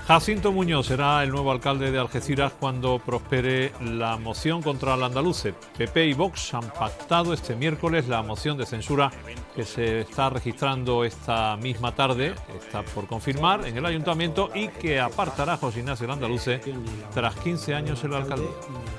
Jacinto Muñoz será el nuevo alcalde de Algeciras cuando prospere la moción contra el andaluce. PP y Vox han pactado este miércoles la moción de censura que se está registrando esta misma tarde, está por confirmar en el ayuntamiento, y que apartará a José Ignacio el Andaluce tras 15 años en la alcaldía.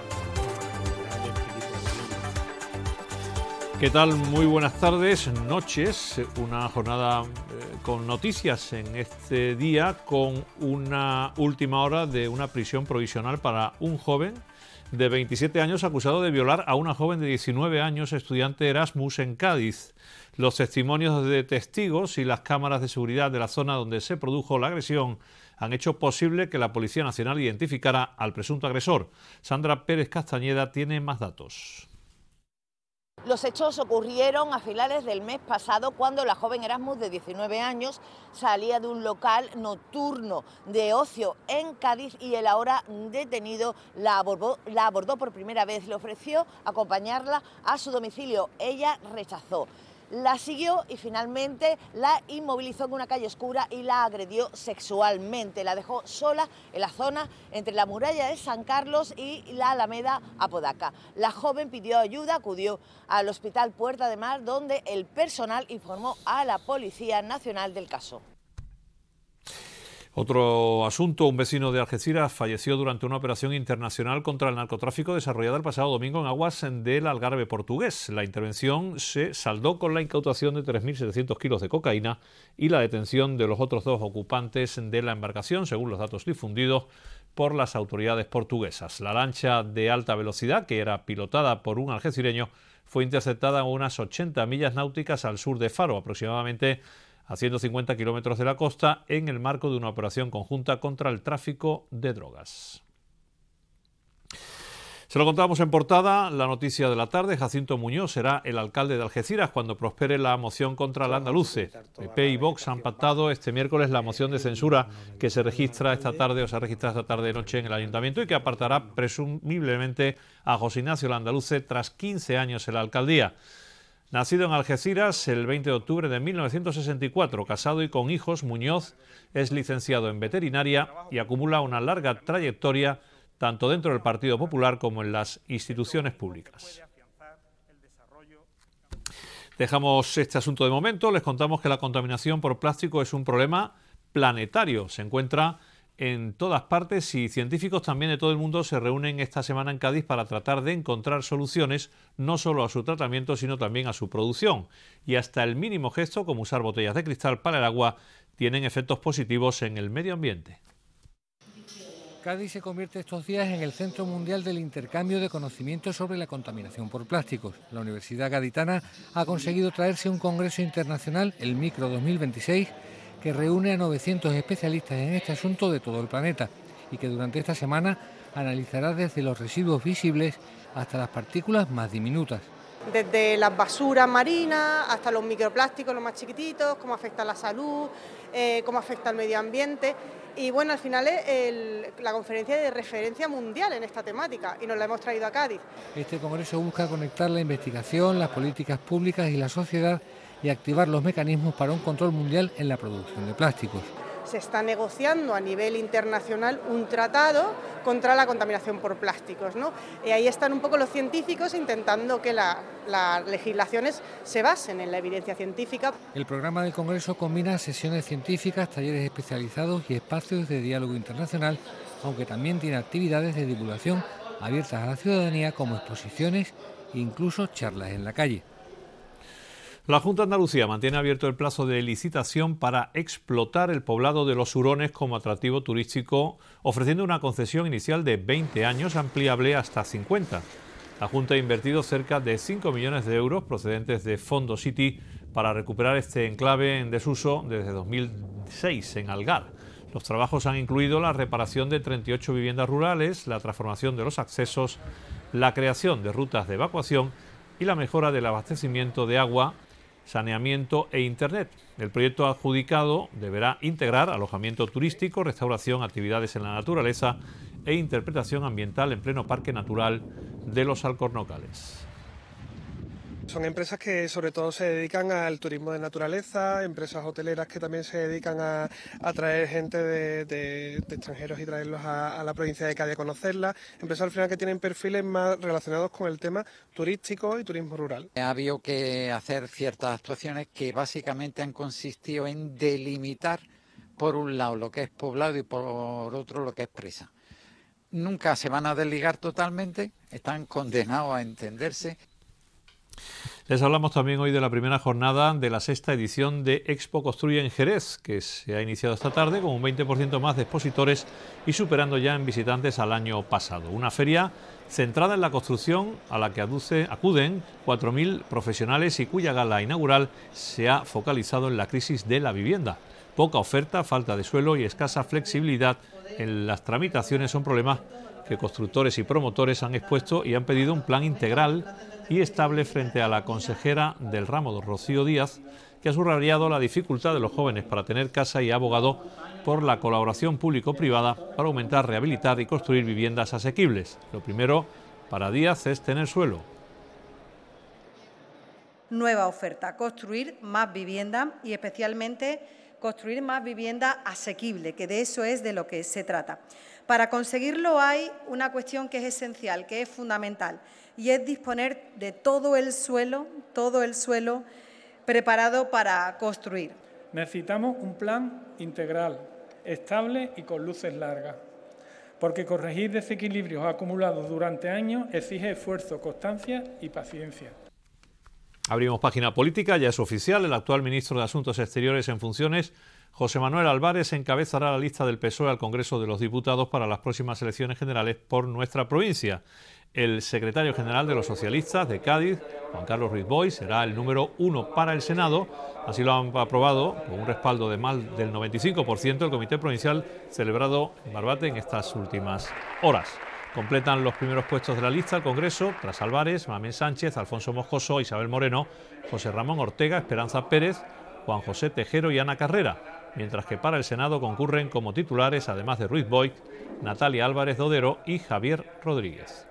¿Qué tal? Muy buenas tardes, noches, una jornada con noticias en este día, con una última hora de una prisión provisional para un joven de 27 años acusado de violar a una joven de 19 años, estudiante Erasmus en Cádiz. Los testimonios de testigos y las cámaras de seguridad de la zona donde se produjo la agresión han hecho posible que la Policía Nacional identificara al presunto agresor. Sandra Pérez Castañeda tiene más datos. Los hechos ocurrieron a finales del mes pasado, cuando la joven Erasmus de 19 años salía de un local nocturno de ocio en Cádiz y el ahora detenido la abordó por primera vez. Le ofreció acompañarla a su domicilio. Ella rechazó. La siguió y finalmente la inmovilizó en una calle oscura y la agredió sexualmente. La dejó sola en la zona entre la muralla de San Carlos y la Alameda Apodaca. La joven pidió ayuda, acudió al Hospital Puerta de Mar, donde el personal informó a la Policía Nacional del caso. Otro asunto: un vecino de Algeciras falleció durante una operación internacional contra el narcotráfico desarrollada el pasado domingo en aguas del Algarve portugués. La intervención se saldó con la incautación de 3.700 kilos de cocaína y la detención de los otros dos ocupantes de la embarcación, según los datos difundidos por las autoridades portuguesas. La lancha de alta velocidad, que era pilotada por un algecireño, fue interceptada a unas 80 millas náuticas al sur de Faro, aproximadamente a 150 kilómetros de la costa, en el marco de una operación conjunta contra el tráfico de drogas. Se lo contábamos en portada, la noticia de la tarde: Jacinto Muñoz será el alcalde de Algeciras cuando prospere la moción contra el andaluce. PP y Vox han pactado este miércoles la moción de censura que se registra esta tarde, o se ha registrado esta tarde-noche en el ayuntamiento, y que apartará presumiblemente a José Ignacio el Andaluce tras 15 años en la alcaldía. Nacido en Algeciras el 20 de octubre de 1964, casado y con hijos, Muñoz es licenciado en veterinaria y acumula una larga trayectoria tanto dentro del Partido Popular como en las instituciones públicas. Dejamos este asunto de momento. Les contamos que la contaminación por plástico es un problema planetario. Se encuentra en todas partes y científicos también de todo el mundo se reúnen esta semana en Cádiz para tratar de encontrar soluciones no solo a su tratamiento, sino también a su producción. Y hasta el mínimo gesto, como usar botellas de cristal para el agua, tienen efectos positivos en el medio ambiente. Cádiz se convierte estos días en el centro mundial del intercambio de conocimientos sobre la contaminación por plásticos. La Universidad Gaditana ha conseguido traerse un congreso internacional, el Micro 2026, que reúne a 900 especialistas en este asunto de todo el planeta y que durante esta semana analizará desde los residuos visibles hasta las partículas más diminutas. Desde las basuras marinas hasta los microplásticos, los más chiquititos, cómo afecta a la salud, cómo afecta al medio ambiente. Y bueno, al final es la conferencia de referencia mundial en esta temática y nos la hemos traído a Cádiz. Este congreso busca conectar la investigación, las políticas públicas y la sociedad y activar los mecanismos para un control mundial en la producción de plásticos. Se está negociando a nivel internacional un tratado contra la contaminación por plásticos, ¿no? Y ahí están un poco los científicos intentando que las legislaciones se basen en la evidencia científica. El programa del Congreso combina sesiones científicas, talleres especializados y espacios de diálogo internacional, aunque también tiene actividades de divulgación abiertas a la ciudadanía, como exposiciones e incluso charlas en la calle. La Junta de Andalucía mantiene abierto el plazo de licitación para explotar el poblado de Los Hurones como atractivo turístico, ofreciendo una concesión inicial de 20 años ampliable hasta 50. La Junta ha invertido cerca de 5 millones de euros procedentes de Fondo City para recuperar este enclave en desuso desde 2006 en Algar. Los trabajos han incluido la reparación de 38 viviendas rurales, la transformación de los accesos, la creación de rutas de evacuación y la mejora del abastecimiento de agua, saneamiento e internet. El proyecto adjudicado deberá integrar alojamiento turístico, restauración, actividades en la naturaleza e interpretación ambiental en pleno Parque Natural de los Alcornocales. Son empresas que sobre todo se dedican al turismo de naturaleza, empresas hoteleras que también se dedican a traer gente de extranjeros y traerlos a la provincia de Cádiz a conocerla, empresas al final que tienen perfiles más relacionados con el tema turístico y turismo rural. Ha habido que hacer ciertas actuaciones que básicamente han consistido en delimitar por un lado lo que es poblado y por otro lo que es presa. Nunca se van a desligar totalmente, están condenados a entenderse. Les hablamos también hoy de la primera jornada de la 6ª edición de Expo Construye en Jerez, que se ha iniciado esta tarde con un 20% más de expositores y superando ya en visitantes al año pasado. Una feria centrada en la construcción a la que acuden 4.000 profesionales y cuya gala inaugural se ha focalizado en la crisis de la vivienda. Poca oferta, falta de suelo y escasa flexibilidad en las tramitaciones son problemas que constructores y promotores han expuesto y han pedido un plan integral y estable frente a la consejera del ramo, Rocío Díaz, que ha subrayado la dificultad de los jóvenes para tener casa y ha abogado por la colaboración público-privada para aumentar, rehabilitar y construir viviendas asequibles. Lo primero para Díaz es tener suelo. Nueva oferta, construir más vivienda y especialmente construir más vivienda asequible, que de eso es de lo que se trata. Para conseguirlo hay una cuestión que es esencial, que es fundamental, y es disponer de todo el suelo preparado para construir. Necesitamos un plan integral, estable y con luces largas, porque corregir desequilibrios acumulados durante años exige esfuerzo, constancia y paciencia. Abrimos página política, ya es oficial, el actual ministro de Asuntos Exteriores en funciones, José Manuel Álvarez, encabezará la lista del PSOE al Congreso de los Diputados para las próximas elecciones generales por nuestra provincia. El secretario general de los socialistas de Cádiz, Juan Carlos Ruiz Boix, será el número 1 para el Senado. Así lo han aprobado, con un respaldo de más del 95%, el Comité Provincial celebrado en Barbate en estas últimas horas. Completan los primeros puestos de la lista al Congreso, tras Álvarez, Mamén Sánchez, Alfonso Moscoso, Isabel Moreno, José Ramón Ortega, Esperanza Pérez, Juan José Tejero y Ana Carrera, mientras que para el Senado concurren como titulares, además de Ruiz Boix, Natalia Álvarez Dodero y Javier Rodríguez.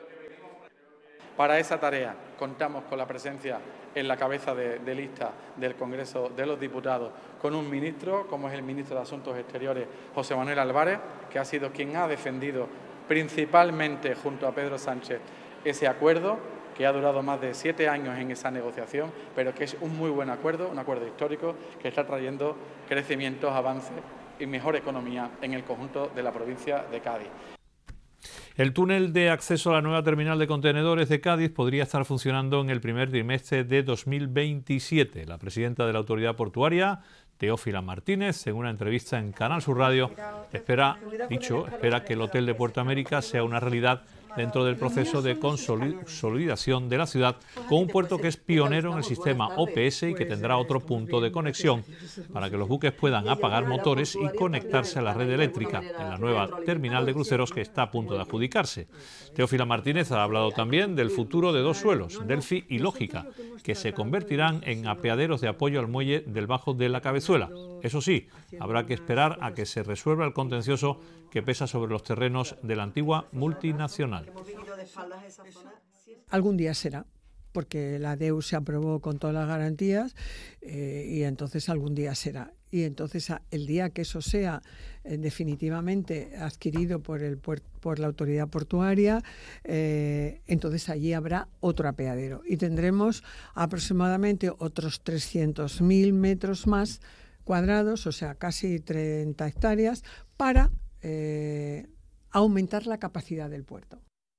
Para esa tarea contamos con la presencia en la cabeza de lista del Congreso de los Diputados con un ministro, como es el ministro de Asuntos Exteriores, José Manuel Álvarez, que ha sido quien ha defendido principalmente junto a Pedro Sánchez ese acuerdo, que ha durado más de 7 años en esa negociación, pero que es un muy buen acuerdo, un acuerdo histórico que está trayendo crecimientos, avances y mejor economía en el conjunto de la provincia de Cádiz. El túnel de acceso a la nueva terminal de contenedores de Cádiz podría estar funcionando en el primer trimestre de 2027. La presidenta de la autoridad portuaria, Teófila Martínez, en una entrevista en Canal Sur Radio, espera que el hotel de Puerto América sea una realidad dentro del proceso de consolidación de la ciudad, con un puerto que es pionero en el sistema OPS y que tendrá otro punto de conexión para que los buques puedan apagar motores y conectarse a la red eléctrica en la nueva terminal de cruceros que está a punto de adjudicarse. Teófila Martínez ha hablado también del futuro de dos suelos, Delfi y Lógica, que se convertirán en apeaderos de apoyo al muelle del Bajo de la Cabezuela. Eso sí, habrá que esperar a que se resuelva el contencioso que pesa sobre los terrenos de la antigua multinacional. Algún día será, porque la DEU se aprobó con todas las garantías y entonces algún día será. Y entonces el día que eso sea definitivamente adquirido por la autoridad portuaria, entonces allí habrá otro apeadero y tendremos aproximadamente otros 300.000 metros más cuadrados, o sea, casi 30 hectáreas, para aumentar la capacidad del puerto.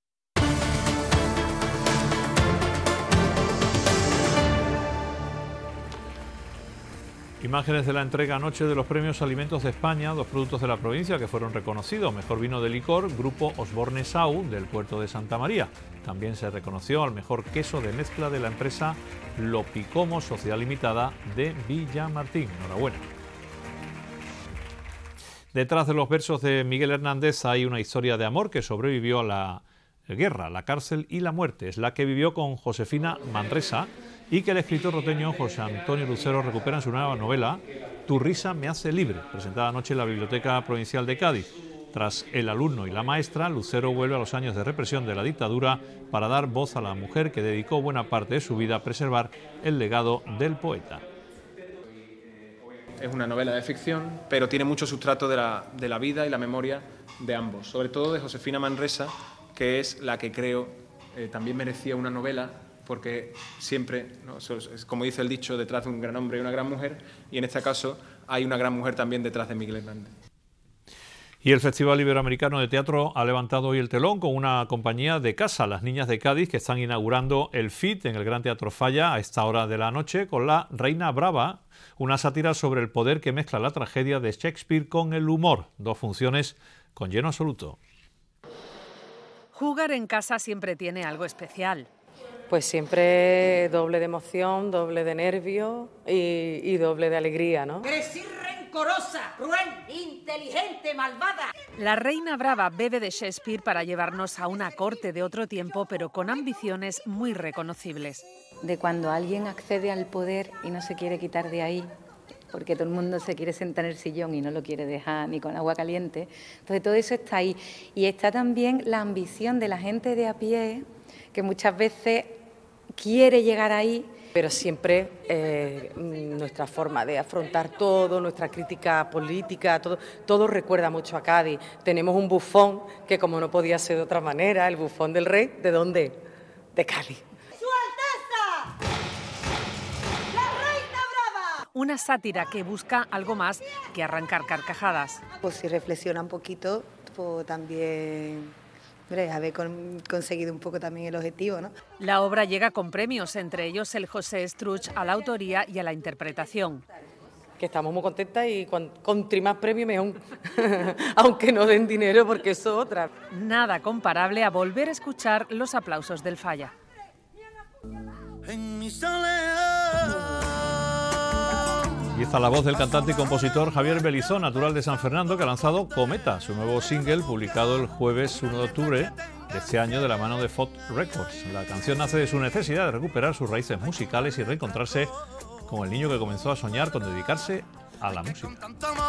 Imágenes de la entrega anoche de los premios Alimentos de España, 2 productos de la provincia que fueron reconocidos. Mejor vino de licor, Grupo Osborne Sau, del puerto de Santa María. También se reconoció al mejor queso de mezcla de la empresa Lopicomo, Sociedad Limitada de Villamartín. Enhorabuena. Detrás de los versos de Miguel Hernández hay una historia de amor que sobrevivió a la guerra, la cárcel y la muerte. Es la que vivió con Josefina Manresa y que el escritor roteño José Antonio Lucero recupera en su nueva novela Tu risa me hace libre, presentada anoche en la Biblioteca Provincial de Cádiz. Tras El alumno y la maestra, Lucero vuelve a los años de represión de la dictadura para dar voz a la mujer que dedicó buena parte de su vida a preservar el legado del poeta. Es una novela de ficción, pero tiene mucho sustrato de la vida y la memoria de ambos, sobre todo de Josefina Manresa, que es la que creo también merecía una novela, porque siempre, ¿no?, como dice el dicho, detrás de un gran hombre hay una gran mujer, y en este caso hay una gran mujer también detrás de Miguel Hernández. Y el Festival Iberoamericano de Teatro ha levantado hoy el telón con una compañía de casa, Las Niñas de Cádiz, que están inaugurando el FIT en el Gran Teatro Falla a esta hora de la noche con La Reina Brava, una sátira sobre el poder que mezcla la tragedia de Shakespeare con el humor. 2 funciones con lleno absoluto. Jugar en casa siempre tiene algo especial. Pues siempre doble de emoción, doble de nervio y doble de alegría, ¿no? Crecí rencorosa, cruel, inteligente, malvada. La Reina Brava bebe de Shakespeare para llevarnos a una corte de otro tiempo, pero con ambiciones muy reconocibles. De cuando alguien accede al poder y no se quiere quitar de ahí, porque todo el mundo se quiere sentar en el sillón y no lo quiere dejar ni con agua caliente. Entonces todo eso está ahí. Y está también la ambición de la gente de a pie, que muchas veces quiere llegar ahí. Pero siempre nuestra forma de afrontar todo, nuestra crítica política, todo recuerda mucho a Cádiz. Tenemos un bufón que, como no podía ser de otra manera, el bufón del rey, ¿de dónde? De Cádiz. Una sátira que busca algo más que arrancar carcajadas. Pues si reflexiona un poquito, pues también haber conseguido un poco también el objetivo, ¿no? La obra llega con premios, entre ellos el José Estruch a la autoría y a la interpretación. Que estamos muy contentas y con más premios mejor, aunque no den dinero, porque eso es otra. Nada comparable a volver a escuchar los aplausos del Falla. Y está la voz del cantante y compositor Javier Belizó, natural de San Fernando, que ha lanzado Cometa, su nuevo single, publicado el jueves 1 de octubre de este año de la mano de Fot Records. La canción nace de su necesidad de recuperar sus raíces musicales y reencontrarse con el niño que comenzó a soñar con dedicarse a la música.